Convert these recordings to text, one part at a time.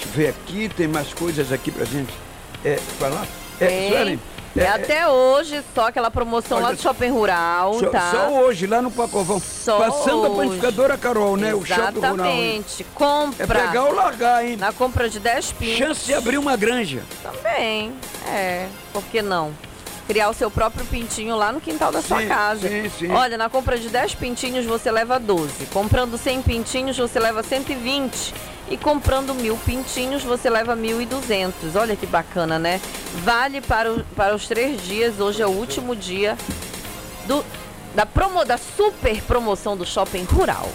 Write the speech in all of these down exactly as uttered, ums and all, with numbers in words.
Deixa eu ver aqui, tem mais coisas aqui pra gente é, falar. É, Tem. Suelen, É, é até hoje, só aquela promoção olha, lá do Shopping Rural, só, tá? Só hoje, lá no Pacovão. Só Passando hoje. a panificadora Carol, né? O Shopping Rural. Exatamente. Compra. É pegar ou largar, hein? Na compra de dez pintos. Chance de abrir uma granja. Também, é. Por que não? Criar o seu próprio pintinho lá no quintal da sim, sua casa. Sim, sim. Olha, na compra de dez pintinhos você leva doze. Comprando cem pintinhos você leva cento e vinte. E comprando mil pintinhos você leva mil e duzentos. Olha que bacana, né? Vale para, o, para os três dias. Hoje é o último dia do, da, promo, da super promoção do Shopping Rural.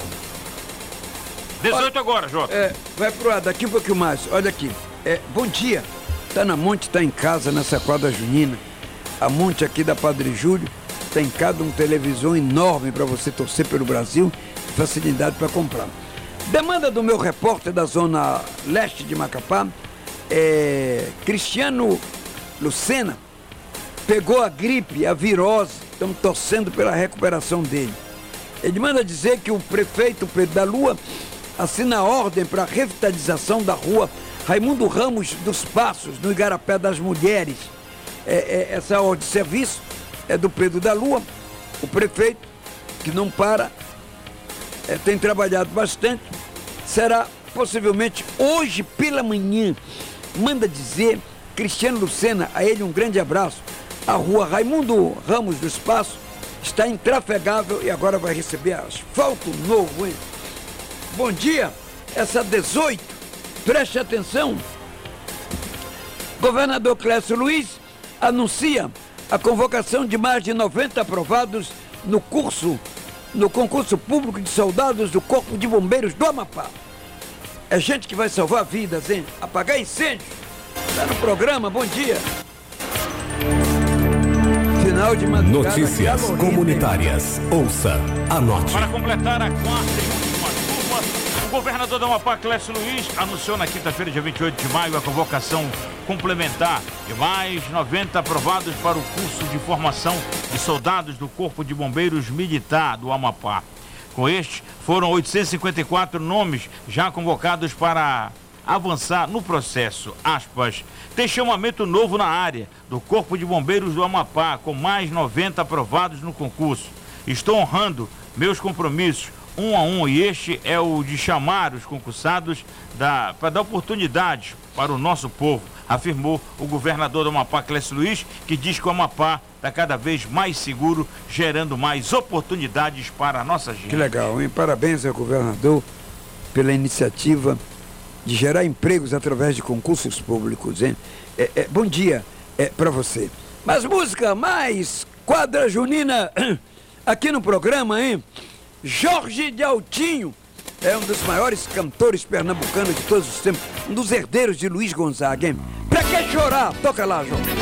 dezoito agora, Jota. É, vai pro ar, daqui um pouquinho mais. Olha aqui. É, bom dia. Tá na Monte, tá em casa nessa quadra junina. A Monte aqui da Padre Júlio tem cada um televisão enorme para você torcer pelo Brasil e facilidade para comprar. Demanda do meu repórter da zona leste de Macapá, é, Cristiano Lucena, pegou a gripe, a virose, estamos torcendo pela recuperação dele. Ele manda dizer que o prefeito Pedro da Lua assina a ordem para a revitalização da rua Raimundo Ramos dos Passos, no Igarapé das Mulheres. É, é, essa ordem de serviço é do Pedro da Lua, o prefeito, que não para, é, tem trabalhado bastante. Será possivelmente hoje pela manhã. Manda dizer, Cristiano Lucena, a ele um grande abraço. A rua Raimundo Ramos dos Passos está intrafegável e agora vai receber asfalto novo, hein? Bom dia, essa dezoito, preste atenção. Governador Clécio Luiz anuncia a convocação de mais de noventa aprovados no curso, no concurso público de soldados do Corpo de Bombeiros do Amapá. É gente que vai salvar vidas, hein? Apagar incêndio. Está no programa, bom dia. Final de madrugada. Notícias comunitárias. Ouça, anote. Para completar a quarta e última turma, o governador do Amapá, Clécio Luiz, anunciou na quinta-feira, dia vinte e oito de maio, a convocação complementar de mais noventa aprovados para o curso de formação de soldados do Corpo de Bombeiros Militar do Amapá. Com este, foram oitocentos e cinquenta e quatro nomes já convocados para avançar no processo. Aspas, tem chamamento novo na área do Corpo de Bombeiros do Amapá, com mais noventa aprovados no concurso. Estou honrando meus compromissos um a um, e este é o de chamar os concursados da, para dar oportunidades para o nosso povo, afirmou o governador do Amapá, Clécio Luiz, que diz que o Amapá está cada vez mais seguro, gerando mais oportunidades para a nossa gente. Que legal, hein? Parabéns ao governador pela iniciativa de gerar empregos através de concursos públicos, hein? É, é, bom dia é, para você. Mais música, mais quadra junina aqui no programa, hein? Jorge de Altinho é um dos maiores cantores pernambucanos de todos os tempos, um dos herdeiros de Luiz Gonzaga, hein? Pra que chorar? Toca lá, Jorge.